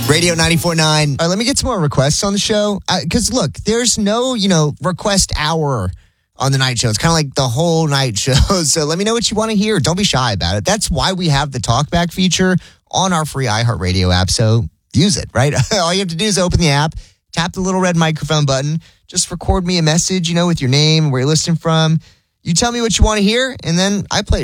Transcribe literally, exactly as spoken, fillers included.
Radio ninety-four point nine. All right, let me get some more requests on the show. Because, uh, look, there's no, you know, request hour on the night show. It's kind of like the whole night show. So let me know what you want to hear. Don't be shy about it. That's why we have the talkback feature on our free iHeartRadio app. So use it, right? All you have to do is open the app, tap the little red microphone button, just record me a message, you know, with your name, where you're listening from. You tell me what you want to hear, and then I play